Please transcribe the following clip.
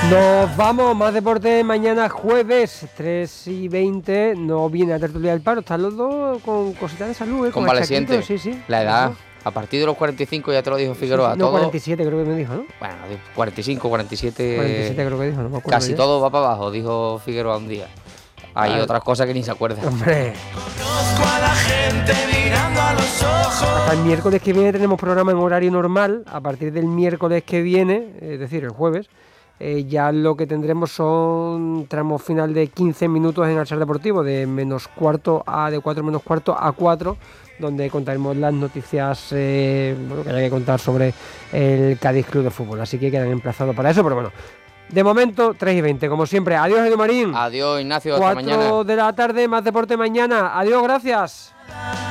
Nos vamos, más deporte mañana jueves 3:20. No viene a tertulia del paro, están los dos con cositas de salud, con Convaleciente. sí, sí. La edad, a partir de los 45 ya te lo dijo Figueroa. Sí, no, todo... 47 creo que me dijo, ¿no? Bueno, 45, 47... 47 creo que dijo, no me acuerdo. Casi ya. todo va para abajo, dijo Figueroa un día. Hay otras cosas que ni se acuerdan. Hombre. Conozco a la gente mirando a los ojos. Hasta el miércoles que viene tenemos programa en horario normal. A partir del miércoles que viene, es decir, el jueves, ya lo que tendremos son tramos final de 15 minutos en Al Ser Deportivo, de de 4 menos cuarto a 4, donde contaremos las noticias que haya que contar sobre el Cádiz Club de Fútbol. Así que quedan emplazados para eso, pero bueno. De momento, 3:20, como siempre. Adiós, Edu Marín. Adiós, Ignacio, hasta mañana. 4 de la tarde, más deporte mañana. Adiós, gracias.